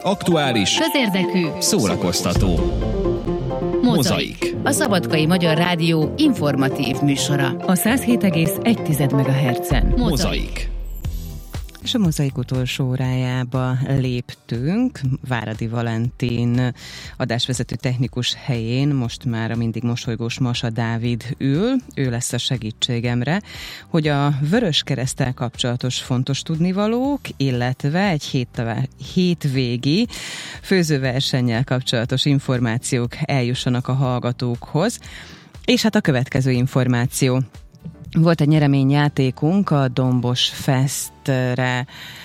Aktuális, közérdekű, szórakoztató. Mozaik. A Szabadkai Magyar Rádió informatív műsora. A 107,1 MHz-en. Mozaik. És a Mozaik utolsó órájába léptünk. Váradi Valentin adásvezető technikus helyén most már a mindig mosolygós Masa Dávid ül. Ő lesz a segítségemre, hogy a Vöröskereszttel kapcsolatos fontos tudnivalók, illetve egy hétvégi főzőversennyel kapcsolatos információk eljussanak a hallgatókhoz. És hát a következő információ. Volt egy nyereményjátékunk, a Dombos Festre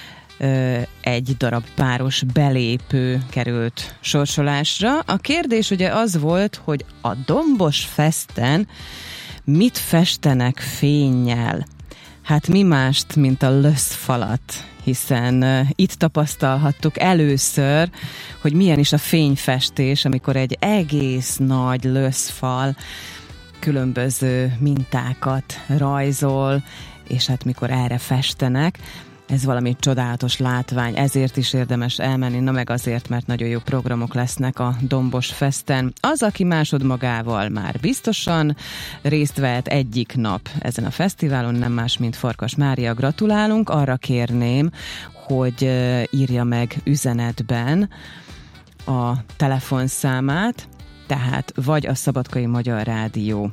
egy darab páros belépő került sorsolásra. A kérdés ugye az volt, hogy a Dombos Festen mit festenek fénnyel? Hát mi mást, mint a löszfalat, hiszen itt tapasztalhattuk először, hogy milyen is a fényfestés, amikor egy egész nagy löszfal különböző mintákat rajzol, és hát mikor erre festenek, ez valami csodálatos látvány, ezért is érdemes elmenni, na meg azért, mert nagyon jó programok lesznek a Dombos Festen. Az, aki másodmagával már biztosan részt vehet egyik nap ezen a fesztiválon, nem más, mint Farkas Mária, gratulálunk, arra kérném, hogy írja meg üzenetben a telefonszámát, tehát vagy a Szabadkai Magyar Rádió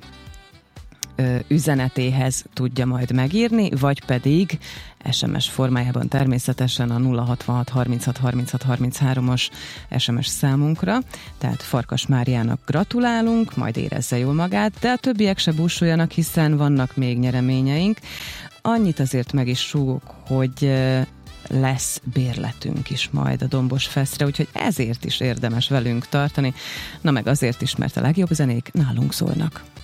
üzenetéhez tudja majd megírni, vagy pedig SMS formájában természetesen a 066 36 36 33-as SMS számunkra, tehát Farkas Máriának gratulálunk, majd érezze jól magát, de a többiek se búsuljanak, hiszen vannak még nyereményeink. Annyit azért meg is súgok, hogy lesz bérletünk is majd a Dombos Festre, úgyhogy ezért is érdemes velünk tartani, na meg azért is, mert a legjobb zenék nálunk szólnak.